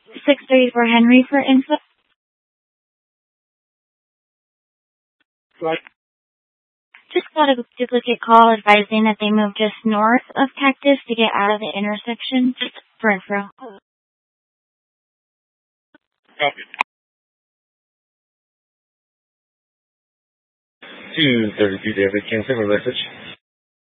634 Henry for info. Right. Just got a duplicate call advising that they moved just north of Cactus to get out of the intersection. Just for info. Copy. 232 David, can I send a message?